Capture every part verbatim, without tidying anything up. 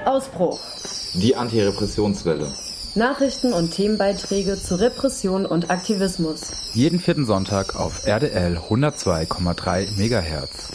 Ausbruch. Die Antirepressionswelle. Nachrichten und Themenbeiträge zu Repression und Aktivismus. Jeden vierten Sonntag auf R D L hundertzwei Komma drei Megahertz.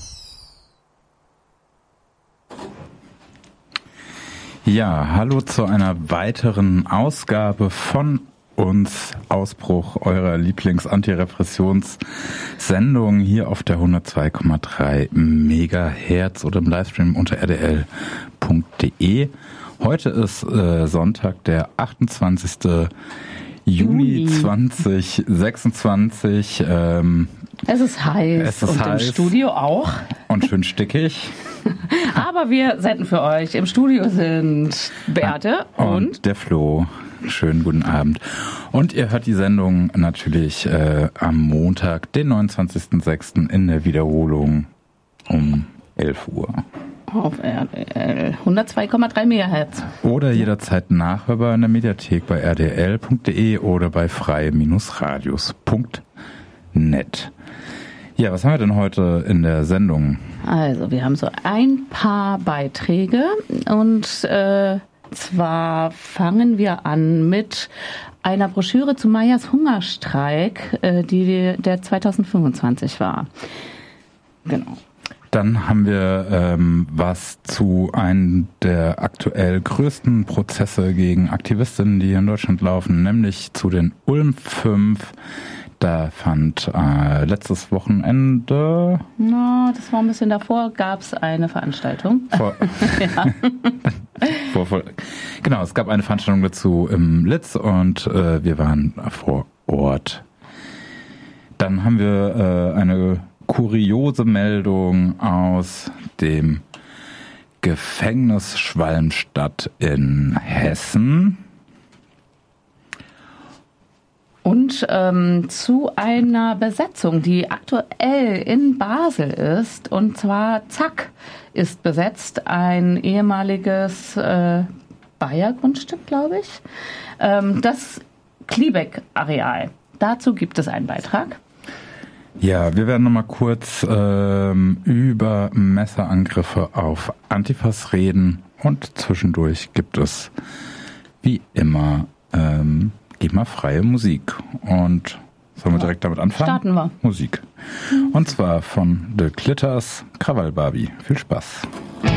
Ja, hallo zu einer weiteren Ausgabe von uns Ausbruch, eurer Lieblings-Antirepressions-Sendung hier auf der hundertzwei Komma drei Megahertz oder im Livestream unter r d l punkt d e. Heute ist äh, Sonntag, der achtundzwanzigster Juni zweitausendsechsundzwanzig. Ähm, es ist heiß es ist und heiß im Studio auch. Und schön stickig. Aber wir senden für euch. Im Studio sind Beate und, und der Flo. Schönen guten Abend. Und ihr hört die Sendung natürlich äh, am Montag, den neunundzwanzigsten sechsten in der Wiederholung um elf Uhr. Auf R D L hundertzwei Komma drei Megahertz. Oder jederzeit nachhörbar in der Mediathek bei r d l punkt d e oder bei frei radios punkt net. Ja, was haben wir denn heute in der Sendung? Also, wir haben so ein paar Beiträge und äh, zwar fangen wir an mit einer Broschüre zu Meyers Hungerstreik, äh, die der zweitausendfünfundzwanzig war. Genau. Dann haben wir ähm, was zu einem der aktuell größten Prozesse gegen Aktivistinnen, die hier in Deutschland laufen, nämlich zu den Ulm fünf. Da fand äh, letztes Wochenende... Na, no, das war ein bisschen davor, gab es eine Veranstaltung. Vor, ja. vor, vor, genau, es gab eine Veranstaltung dazu im Litz und äh, wir waren vor Ort. Dann haben wir äh, eine kuriose Meldung aus dem Gefängnis Schwalmstadt in Hessen. Und ähm, zu einer Besetzung, die aktuell in Basel ist. Und zwar Zack ist besetzt, ein ehemaliges äh, Bayer-Grundstück, glaube ich. Ähm, das Kliebeck-Areal. Dazu gibt es einen Beitrag. Ja, wir werden nochmal kurz ähm, über Messerangriffe auf Antifas reden. Und zwischendurch gibt es, wie immer, ähm, immer freie Musik. Und sollen wir direkt damit anfangen? Starten wir. Musik. Und zwar von The Clitters, Krawall Barbie. Viel Spaß.